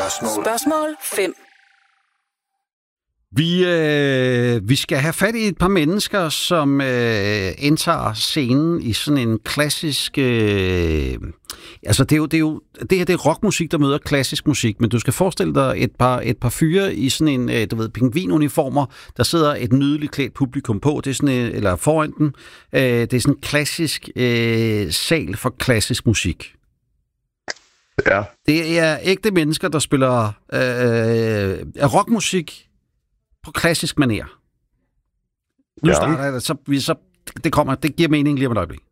Spørgsmål 5. Vi skal have fat i et par mennesker, som indtager scenen i sådan en klassisk... altså, det er rockmusik, der møder klassisk musik, men du skal forestille dig et par fyre i sådan en, pingvinuniformer, der sidder et nydeligt klædt publikum på, det er sådan eller foran den. Det er sådan en klassisk sal for klassisk musik. Ja. Det er ægte mennesker, der spiller rockmusik på klassisk manér. Nu starter jeg, så det giver mening lige om et øjeblik.